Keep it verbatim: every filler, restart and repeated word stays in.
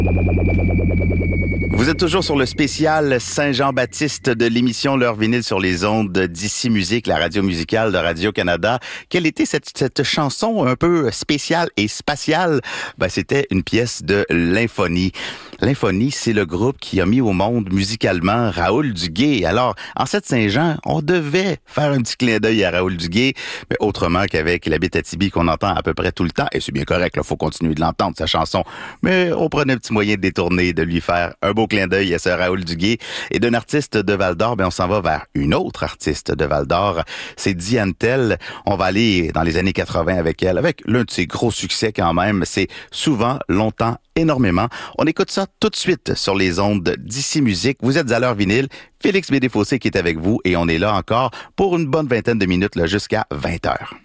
Vous êtes toujours sur le spécial Saint-Jean-Baptiste de l'émission L'Heure vinyle sur les ondes d'Ici Musique, la radio musicale de Radio-Canada. Quelle était cette, cette chanson un peu spéciale et spatiale? Ben, c'était une pièce de l'Infonie. L'Infonie, c'est le groupe qui a mis au monde musicalement Raoul Duguay. Alors, en cette Saint-Jean, on devait faire un petit clin d'œil à Raoul Duguay, mais autrement qu'avec l'Abitibi qu'on entend à peu près tout le temps. Et c'est bien correct, il faut continuer de l'entendre, sa chanson. Mais on prenait un petit moyen de détourner, de lui faire un beau clin d'œil à ce Raoul Duguay. Et d'un artiste de Val-d'Or, ben on s'en va vers une autre artiste de Val-d'Or. C'est Diane Tell. On va aller dans les années quatre-vingts avec elle, avec l'un de ses gros succès quand même. C'est Souvent, Longtemps, Énormément. On écoute ça tout de suite sur les ondes d'Ici Musique. Vous êtes à l'heure vinyle. Félix Bédéfossé qui est avec vous et on est là encore pour une bonne vingtaine de minutes là, jusqu'à vingt heures.